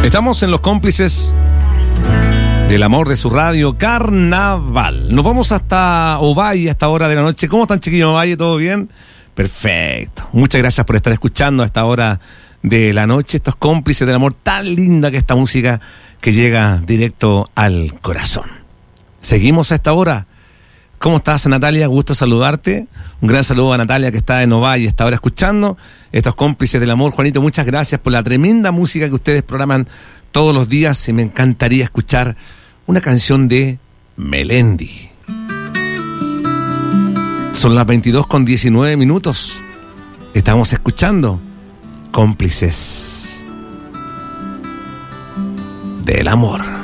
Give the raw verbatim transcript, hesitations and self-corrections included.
Estamos en los cómplices del amor de su radio, Carnaval. Nos vamos hasta Ovalle a esta hora de la noche. ¿Cómo están, chiquillos, Ovalle? ¿Todo bien? Perfecto. Muchas gracias por estar escuchando a esta hora de la noche estos cómplices del amor, tan linda que esta música que llega directo al corazón. Seguimos a esta hora. ¿Cómo estás, Natalia? Gusto saludarte. Un gran saludo a Natalia, que está en Ovalle, está ahora escuchando estos cómplices del amor. Juanito, muchas gracias por la tremenda música que ustedes programan todos los días, y me encantaría escuchar una canción de Melendi. Son las veintidós con diecinueve minutos. Estamos escuchando Cómplices del Amor.